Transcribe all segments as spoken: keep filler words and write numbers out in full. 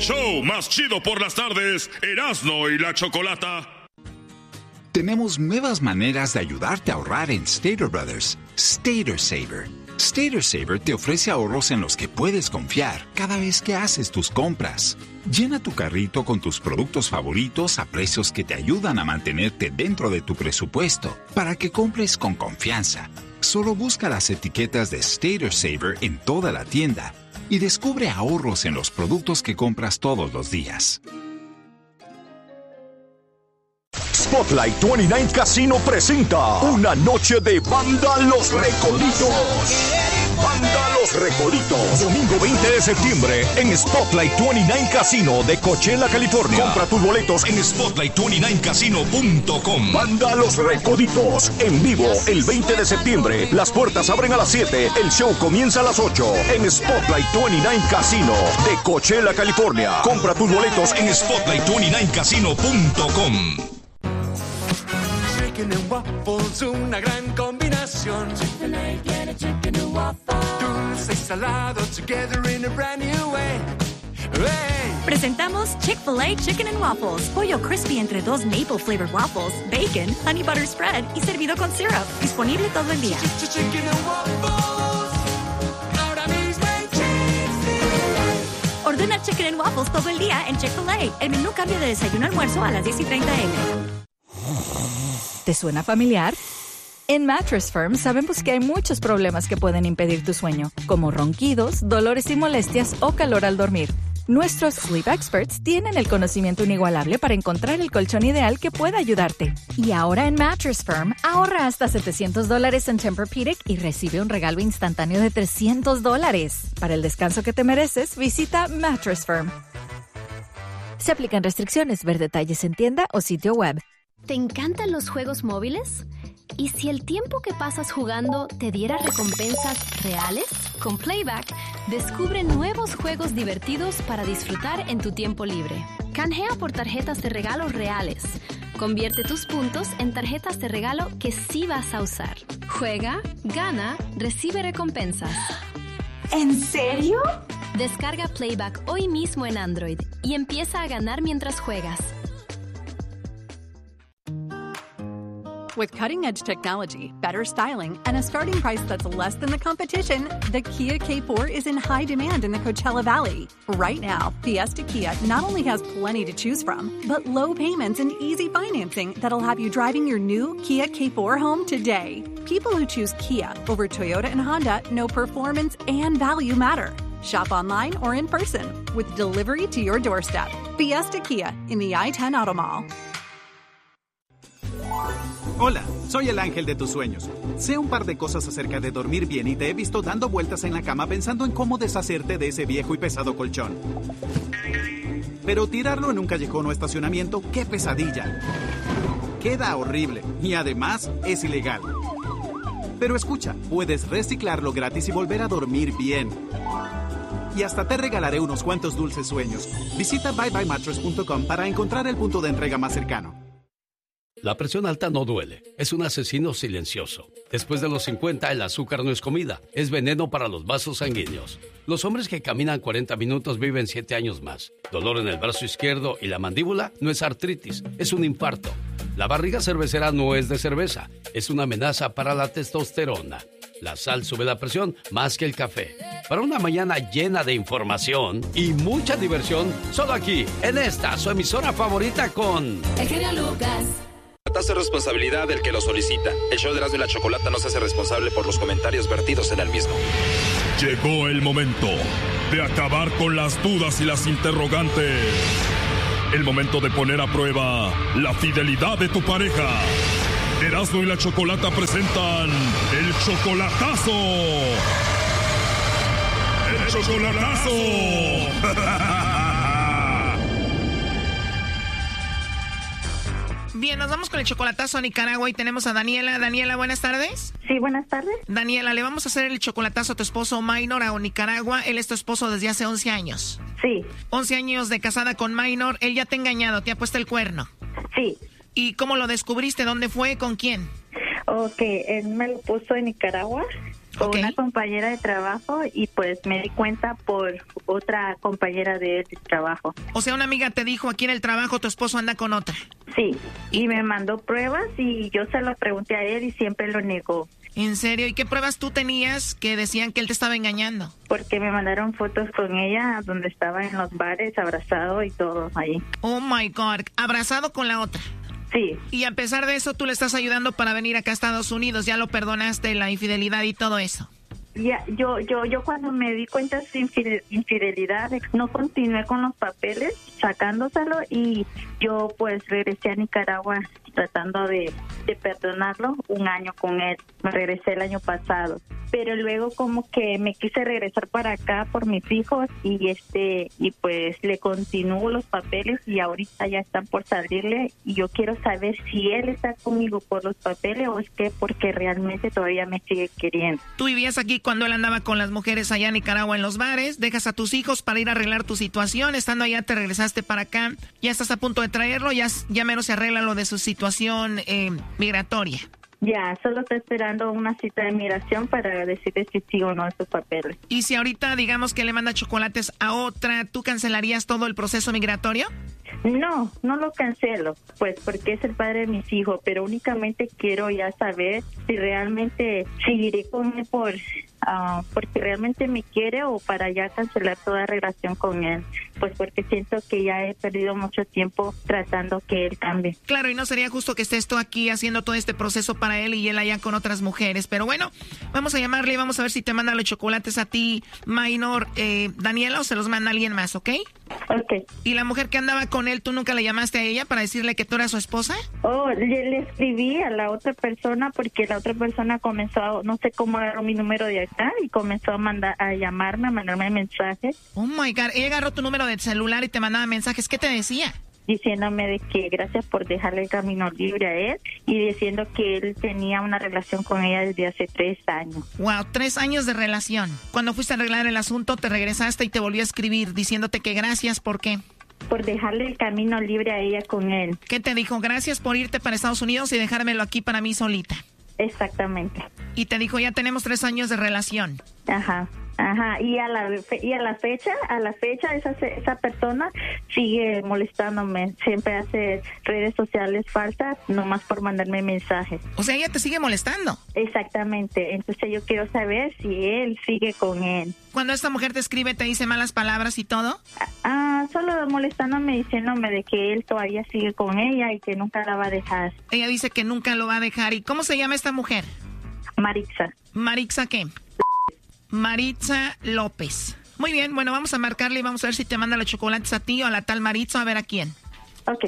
show más chido por las tardes, Erasmo y la Chocolata. Tenemos nuevas maneras de ayudarte a ahorrar en Stater Brothers. Stater Saver. Stater Saver te ofrece ahorros en los que puedes confiar cada vez que haces tus compras. Llena tu carrito con tus productos favoritos a precios que te ayudan a mantenerte dentro de tu presupuesto para que compres con confianza. Solo busca las etiquetas de Stater Saver en toda la tienda y descubre ahorros en los productos que compras todos los días. Spotlight veintinueve Casino presenta una noche de Banda Los Recoditos. Banda Los Recoditos. Domingo veinte de septiembre en Spotlight veintinueve Casino de Coachella, California. Compra tus boletos en spotlight veintinueve casino punto com. Banda Los Recoditos. En vivo el veinte de septiembre. Las puertas abren a las siete. El show comienza a las ocho. En Spotlight veintinueve Casino de Coachella, California. Compra tus boletos en spotlight veintinueve casino punto com. Chicken and waffles, una gran combinación. Chick-fil-A, get a chicken and waffle. Dulce y salado together in a brand new way. Hey. Presentamos Chick-fil-A Chicken and Waffles. Pollo crispy entre dos maple flavored waffles, bacon, honey butter spread y servido con syrup. Disponible todo el día. Chicken and waffles. Ahora mismo en Chick-fil-A. Ordena Chicken and Waffles todo el día en Chick-fil-A. El menú cambia de desayuno a almuerzo a las diez y treinta eme. ¿Te suena familiar? En Mattress Firm sabemos que hay muchos problemas que pueden impedir tu sueño, como ronquidos, dolores y molestias o calor al dormir. Nuestros Sleep Experts tienen el conocimiento inigualable para encontrar el colchón ideal que pueda ayudarte. Y ahora en Mattress Firm, ahorra hasta setecientos dólares en Tempur-Pedic y recibe un regalo instantáneo de trescientos dólares. Para el descanso que te mereces, visita Mattress Firm. Se aplican restricciones. Ver detalles en tienda o sitio web. ¿Te encantan los juegos móviles? ¿Y si el tiempo que pasas jugando te diera recompensas reales? Con Playback, descubre nuevos juegos divertidos para disfrutar en tu tiempo libre. Canjea por tarjetas de regalo reales. Convierte tus puntos en tarjetas de regalo que sí vas a usar. Juega, gana, recibe recompensas. ¿En serio? Descarga Playback hoy mismo en Android y empieza a ganar mientras juegas. With cutting-edge technology, better styling, and a starting price that's less than the competition, the Kia K four is in high demand in the Coachella Valley. Right now, Fiesta Kia not only has plenty to choose from, but low payments and easy financing that'll have you driving your new Kia K four home today. People who choose Kia over Toyota and Honda know performance and value matter. Shop online or in person with delivery to your doorstep. Fiesta Kia in the I ten Auto Mall. Hola, soy el ángel de tus sueños. Sé un par de cosas acerca de dormir bien y te he visto dando vueltas en la cama pensando en cómo deshacerte de ese viejo y pesado colchón. Pero tirarlo en un callejón o estacionamiento, ¡qué pesadilla! Queda horrible y además es ilegal. Pero escucha, puedes reciclarlo gratis y volver a dormir bien. Y hasta te regalaré unos cuantos dulces sueños. Visita bye bye mattress punto com para encontrar el punto de entrega más cercano. La presión alta no duele, es un asesino silencioso. Después de los cincuenta, el azúcar no es comida, es veneno para los vasos sanguíneos. Los hombres que caminan cuarenta minutos viven siete años más. Dolor en el brazo izquierdo y la mandíbula no es artritis, es un infarto. La barriga cervecera no es de cerveza, es una amenaza para la testosterona. La sal sube la presión más que el café. Para una mañana llena de información y mucha diversión, solo aquí, en esta, su emisora favorita con... El genio Lucas. Es responsabilidad del que lo solicita. El show de Erasmo y la Chocolata no se hace responsable por los comentarios vertidos en el mismo. Llegó el momento de acabar con las dudas y las interrogantes. El momento de poner a prueba la fidelidad de tu pareja. Erasmo y la Chocolata presentan el chocolatazo. ¡El chocolatazo! Bien, nos vamos con el chocolatazo a Nicaragua y tenemos a Daniela. Daniela, buenas tardes. Sí, buenas tardes. Daniela, le vamos a hacer el chocolatazo a tu esposo Minor a Nicaragua. Él es tu esposo desde hace once años. Sí. once años de casada con Minor. Él ya te ha engañado, te ha puesto el cuerno. Sí. ¿Y cómo lo descubriste? ¿Dónde fue? ¿Con quién? Ok, él me lo puso en Nicaragua. con okay. una compañera de trabajo y pues me di cuenta por otra compañera de, de trabajo. O sea, una amiga te dijo aquí en el trabajo tu esposo anda con otra. Sí, y me mandó pruebas y yo se lo pregunté a él y siempre lo negó. ¿En serio? ¿Y qué pruebas tú tenías que decían que él te estaba engañando? Porque me mandaron fotos con ella donde estaba en los bares abrazado y todo ahí. Oh my God, abrazado con la otra. Sí. Y a pesar de eso, tú le estás ayudando para venir acá a Estados Unidos. Ya lo perdonaste, la infidelidad y todo eso. Ya, yo, yo, yo cuando me di cuenta de su infidelidad, no continué con los papeles, sacándoselo, y yo pues regresé a Nicaragua tratando de, de perdonarlo un año con él. Me regresé el año pasado. Pero luego como que me quise regresar para acá por mis hijos y este y pues le continúo los papeles y ahorita ya están por salirle y yo quiero saber si él está conmigo por los papeles o es que porque realmente todavía me sigue queriendo. Tú vivías aquí cuando él andaba con las mujeres allá en Nicaragua en los bares, dejas a tus hijos para ir a arreglar tu situación, estando allá te regresaste para acá, ya estás a punto de traerlo, ya, ya menos se arregla lo de su situación eh, migratoria. Ya, solo estoy esperando una cita de migración para decirle si sí o no esos papeles. Y si ahorita digamos que le manda chocolates a otra, ¿tú cancelarías todo el proceso migratorio? No, no lo cancelo, pues porque es el padre de mis hijos, pero únicamente quiero ya saber si realmente seguiré con él por, uh, porque realmente me quiere o para ya cancelar toda relación con él, pues porque siento que ya he perdido mucho tiempo tratando que él cambie. Claro, y no sería justo que estés tú aquí haciendo todo este proceso para él y él allá con otras mujeres, pero bueno, vamos a llamarle y vamos a ver si te manda los chocolates a ti, Minor, eh, Daniela, o se los manda alguien más, ¿ok? Ok. ¿Y la mujer que andaba con él, tú nunca le llamaste a ella para decirle que tú eras su esposa? Oh, le, le escribí a la otra persona porque la otra persona comenzó, a, no sé cómo agarró mi número de acá y comenzó a mandar a llamarme, a mandarme mensajes. Oh my God, ella agarró tu número de celular y te mandaba mensajes. ¿Qué te decía? Diciéndome de que gracias por dejarle el camino libre a él y diciendo que él tenía una relación con ella desde hace tres años. Wow, tres años de relación. Cuando fuiste a arreglar el asunto, te regresaste y te volvió a escribir diciéndote que gracias, ¿por qué? Por dejarle el camino libre a ella con él. ¿Qué te dijo? Gracias por irte para Estados Unidos y dejármelo aquí para mí solita. Exactamente. Y te dijo, ya tenemos tres años de relación. Ajá. Ajá, y a la y a la fecha, a la fecha esa esa persona sigue molestándome, siempre hace redes sociales falsas nomás por mandarme mensajes. O sea, ella te sigue molestando. Exactamente, entonces yo quiero saber si él sigue con él. Cuando esta mujer te escribe, te dice malas palabras y todo. Ah, solo molestándome, diciéndome de que él todavía sigue con ella y que nunca la va a dejar. Ella dice que nunca lo va a dejar. ¿Y cómo se llama esta mujer? Maritza. ¿Maritza qué? Maritza López. Muy bien, bueno, vamos a marcarle y vamos a ver si te manda los chocolates a ti o a la tal Maritza, a ver a quién. Ok.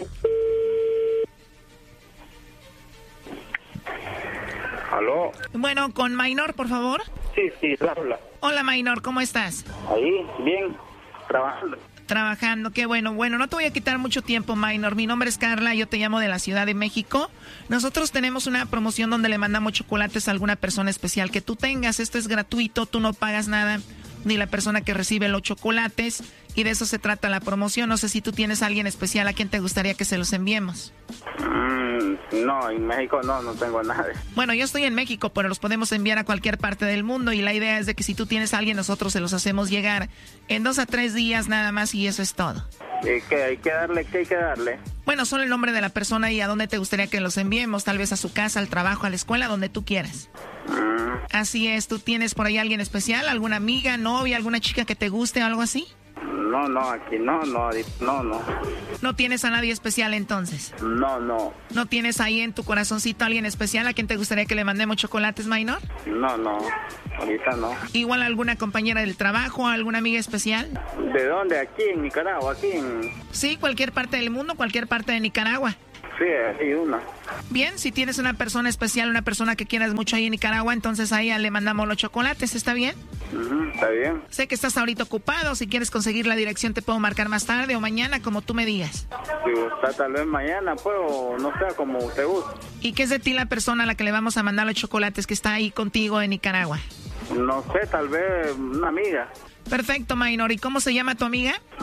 ¿Aló? Bueno, con Minor, por favor. Sí, sí, habla. Hola, Minor, ¿cómo estás? Ahí, bien, trabajando. Trabajando, qué bueno. Bueno, no te voy a quitar mucho tiempo, Minor. Mi nombre es Carla, yo te llamo de la Ciudad de México. Nosotros tenemos una promoción donde le mandamos chocolates a alguna persona especial que tú tengas. Esto es gratuito, tú no pagas nada, ni la persona que recibe los chocolates. Y de eso se trata la promoción. No sé si tú tienes a alguien especial a quien te gustaría que se los enviemos. Mm, no, en México no, no tengo a nadie. Bueno, yo estoy en México, pero los podemos enviar a cualquier parte del mundo. Y la idea es de que si tú tienes a alguien, nosotros se los hacemos llegar en dos a tres días nada más y eso es todo. ¿Y qué hay que darle? ¿Qué hay que darle? Bueno, solo el nombre de la persona y a dónde te gustaría que los enviemos. Tal vez a su casa, al trabajo, a la escuela, donde tú quieras. Mm. Así es. ¿Tú tienes por ahí alguien especial? ¿Alguna amiga, novia, alguna chica que te guste o algo así? No, no, aquí no, no, no, no. ¿No tienes a nadie especial entonces? No, no. ¿No tienes ahí en tu corazoncito a alguien especial a quien te gustaría que le mandemos chocolates, Minor? No, no, ahorita no. ¿Igual alguna compañera del trabajo, alguna amiga especial? ¿De dónde? ¿Aquí en Nicaragua? ¿Aquí en...? Sí, cualquier parte del mundo, cualquier parte de Nicaragua. Sí, hay una. Bien, si tienes una persona especial, una persona que quieras mucho ahí en Nicaragua, entonces a ella le mandamos los chocolates, ¿está bien? Uh-huh, está bien. Sé que estás ahorita ocupado, si quieres conseguir la dirección te puedo marcar más tarde o mañana, como tú me digas. Si gusta, tal vez mañana, pues, o no sé, como usted guste. ¿Y qué es de ti la persona a la que le vamos a mandar los chocolates que está ahí contigo en Nicaragua? No sé, tal vez una amiga. Perfecto, Minor. ¿Y cómo se llama tu amiga? Mm,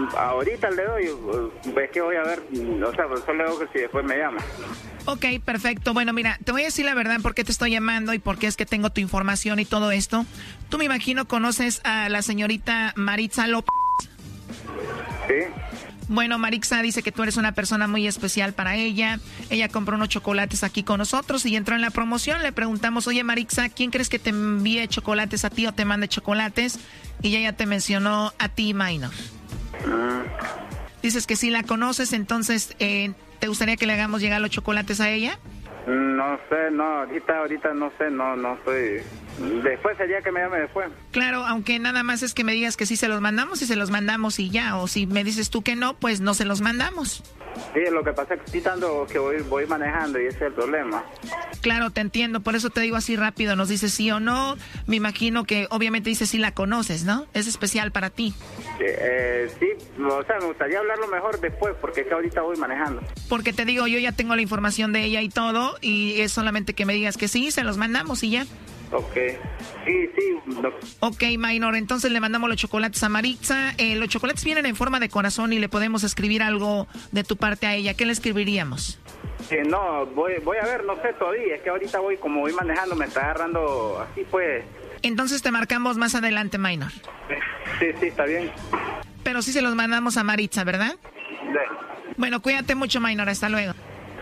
ahorita le doy, ves que voy a ver, o sea, solo le digo que si después me llama. Ok, perfecto. Bueno, mira, te voy a decir la verdad por qué te estoy llamando y por qué es que tengo tu información y todo esto. Tú me imagino conoces a la señorita Maritza López. Sí. Bueno, Maritza dice que tú eres una persona muy especial para ella. Ella compró unos chocolates aquí con nosotros y entró en la promoción. Le preguntamos, oye, Maritza, ¿quién crees que te envíe chocolates a ti o te mande chocolates? Y ella te mencionó a ti, Minor. Mm. Dices que sí la conoces, entonces, eh, ¿te gustaría que le hagamos llegar los chocolates a ella? No sé, no, ahorita, ahorita no sé, no, no estoy... Después sería que me llame después. Claro, aunque nada más es que me digas que sí se los mandamos y se los mandamos y ya. O si me dices tú que no, pues no se los mandamos. Sí, lo que pasa es que estoy tanto que voy, voy manejando y ese es el problema. Claro, te entiendo, por eso te digo así rápido. Nos dices sí o no. Me imagino que obviamente dices sí la conoces, ¿no? Es especial para ti. Eh, sí, o sea, me gustaría hablarlo mejor después porque es que ahorita voy manejando. Porque te digo, yo ya tengo la información de ella y todo y es solamente que me digas que sí, se los mandamos y ya. Ok, sí, sí. No. Ok, Minor, entonces le mandamos los chocolates a Maritza. Eh, los chocolates vienen en forma de corazón y le podemos escribir algo de tu parte a ella. ¿Qué le escribiríamos? Sí, no, voy, voy a ver, no sé todavía. Es que ahorita voy, como voy manejando, me está agarrando así pues. Entonces te marcamos más adelante, Minor. Sí, sí, está bien. Pero sí se los mandamos a Maritza, ¿verdad? Sí. Bueno, cuídate mucho, Minor. Hasta luego.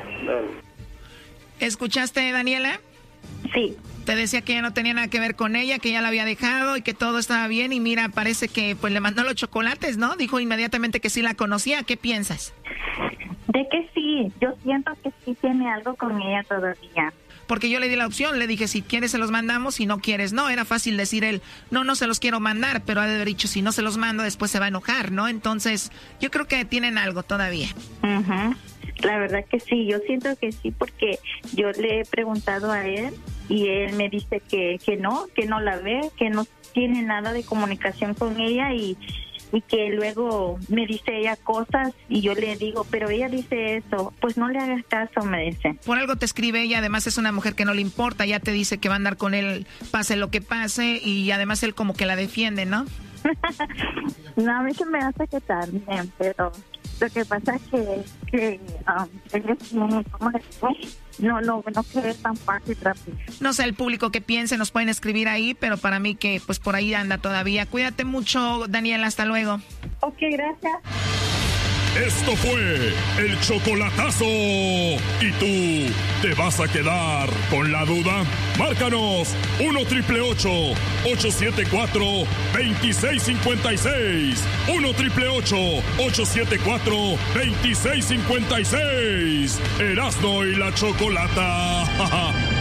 Sí. ¿Escuchaste, Daniela? Sí. Te decía que ya no tenía nada que ver con ella, que ya la había dejado y que todo estaba bien. Y mira, parece que pues le mandó los chocolates, ¿no? Dijo inmediatamente que sí la conocía. ¿Qué piensas? De que sí. Yo siento que sí tiene algo con ella todavía. Porque yo le di la opción, le dije, si quieres se los mandamos, si no quieres no. Era fácil decir él, no, no se los quiero mandar, pero ha de haber dicho, si no se los mando, después se va a enojar, ¿no? Entonces, yo creo que tienen algo todavía. Uh-huh. La verdad que sí, yo siento que sí, porque yo le he preguntado a él y él me dice que, que no, que no la ve, que no tiene nada de comunicación con ella y... y que luego me dice ella cosas y yo le digo, pero ella dice eso, pues no le hagas caso, me dice. Por algo te escribe ella, además es una mujer que no le importa, ya te dice que va a andar con él, pase lo que pase, y además él como que la defiende, ¿no? No, a mí se me hace que también, pero lo que pasa es que, que um, ella tiene, ¿cómo le digo? No, no, no que es tan fácil rápido. No sé el público que piense, nos pueden escribir ahí, pero para mí que pues por ahí anda todavía. Cuídate mucho, Daniela, hasta luego. Ok, gracias. Esto fue el chocolatazo. ¿Y tú te vas a quedar con la duda? Márcanos uno triple ocho, ocho siete cuatro, dos seis cinco seis. uno triple ocho, ocho siete cuatro, dos seis cinco seis. Erasmo y la Chocolata.